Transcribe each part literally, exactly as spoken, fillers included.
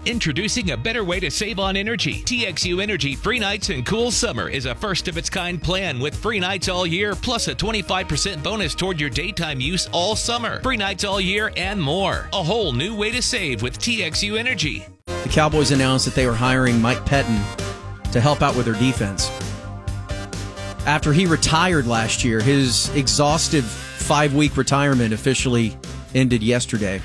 Introducing a better way to save on energy. T X U Energy Free Nights and Cool Summer is a first-of-its-kind plan with free nights all year, plus a twenty-five percent bonus toward your daytime use all summer. Free nights all year and more. A whole new way to save with T X U Energy. The Cowboys announced that they were hiring Mike Pettin to help out with their defense. After he retired last year, his exhaustive five-week retirement officially ended yesterday.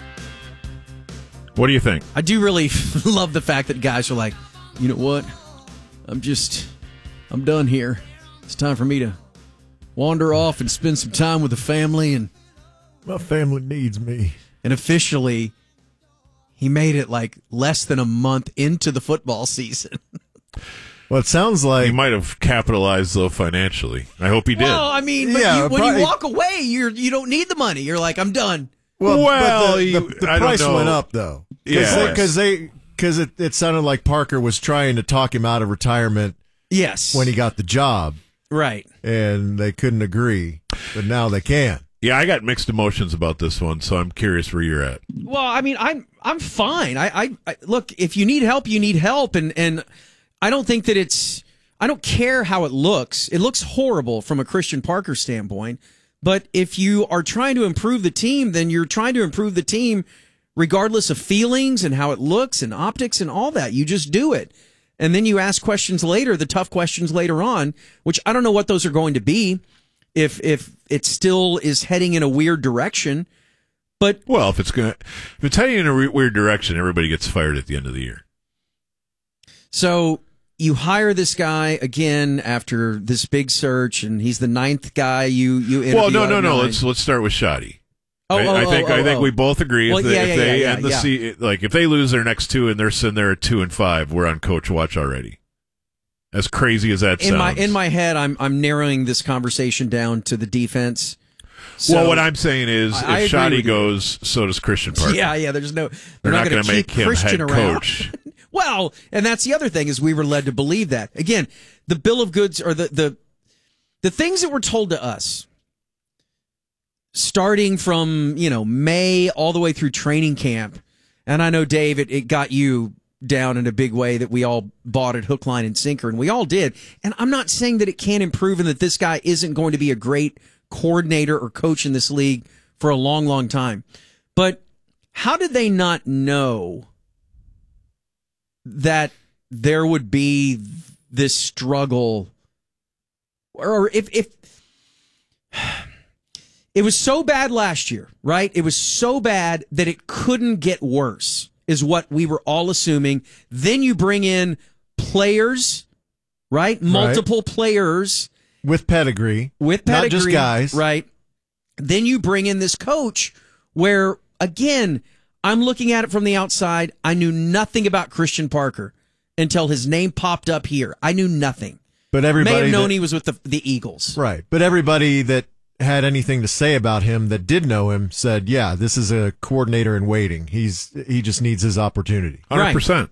What do you think? I do really love the fact that guys are like, you know what? I'm just, I'm done here. It's time for me to wander off and spend some time with the family. And my family needs me. And officially, he made it like less than a month into the football season. Well, it sounds like he might have capitalized though financially. I hope he did. Well, I mean, but Yeah, you, when probably- you walk away, you're you don't need the money. You're like, I'm done. Well, Well, but the, you- the, the I don't price know. went up though. Yeah. because they because it, it sounded like Parker was trying to talk him out of retirement Yes, when he got the job, right. and they couldn't agree, but now they can. Yeah, I got mixed emotions about this one, so I'm curious where you're at. Well, I mean, I'm I'm fine. I, I, I look, if you need help, you need help, and and I don't think that it's. I don't care how it looks. It looks horrible from a Christian Parker standpoint. But if you are trying to improve the team, then you're trying to improve the team regardless of feelings and how it looks and optics and all that. You just do it. And then you ask questions later, the tough questions later on, which I don't know what those are going to be if if it still is heading in a weird direction. But Well, if it's gonna, if it's heading in a re- weird direction, everybody gets fired at the end of the year. so you hire this guy again after this big search, and he's the ninth guy you you interview. Well, no, out no, of no. nine. Let's let's start with Shoddy. Oh, I, oh, I oh, think oh, I think oh. we both agree Well, if they, yeah, if yeah, they yeah, end the yeah. se- like if they lose their next two and they're sitting there at two and five, we're on coach watch already. As crazy as that in sounds. my in my head, I'm I'm narrowing this conversation down to the defense. So, well, what I'm saying is, I- I if agree Shoddy with you. goes, so does Christian Parker. yeah, yeah. There's no. They're not, going going to make him Christian head around. coach. Well, and that's the other thing is we were led to believe that. Again, the bill of goods or the the the things that were told to us starting from, you know, May all the way through training camp. And I know, Dave, it, it got you down in a big way that we all bought it hook, line, and sinker, and we all did. And I'm not saying that it can't improve and that this guy isn't going to be a great coordinator or coach in this league for a long, long time. But how did they not know that there would be this struggle? Or if if it was so bad last year, right? It was so bad that it couldn't get worse, is what we were all assuming. Then you bring in players, right? Multiple players With pedigree, with pedigree, not just guys, right? Then you bring in this coach where, again, I'm looking at it from the outside. I knew nothing about Christian Parker until his name popped up here. I knew nothing. But everybody May have known that- he was with the the Eagles. right? But everybody that had anything to say about him that did know him said, "Yeah, this is a coordinator in waiting. He's he just needs his opportunity." one hundred percent.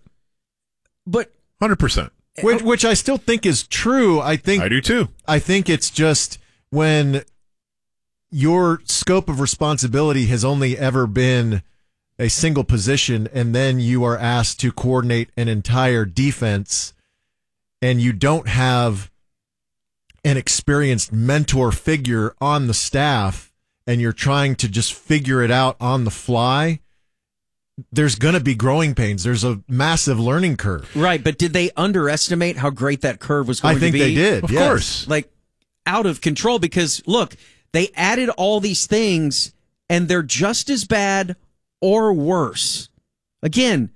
But one hundred percent. Which, which I still think is true. I think I do too. I think it's just when your scope of responsibility has only ever been a single position, and then you are asked to coordinate an entire defense, and you don't have an experienced mentor figure on the staff, and you're trying to just figure it out on the fly, there's going to be growing pains. There's a massive learning curve. right, but did they underestimate how great that curve was going I think to be? they did. Of yes. course. Like out of control, because look, they added all these things and they're just as bad or worse. Again,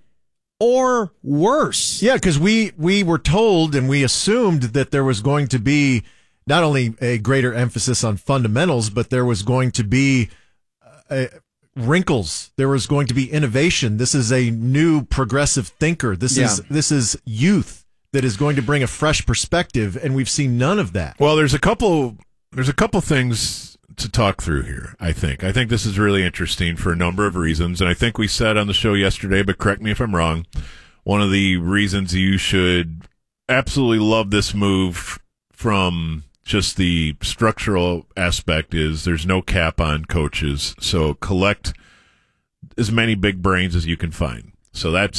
or worse. Yeah, because we, we were told and we assumed that there was going to be not only a greater emphasis on fundamentals, but there was going to be uh, wrinkles. There was going to be innovation. This is a new progressive thinker. This Yeah. is this is youth that is going to bring a fresh perspective, and we've seen none of that. Well, there's a couple. There's a couple things to talk through here. I think. I think this is really interesting for a number of reasons, and I think we said on the show yesterday. But correct me if I'm wrong. One of the reasons you should absolutely love this move from just the structural aspect is there's no cap on coaches, so collect as many big brains as you can find. So that's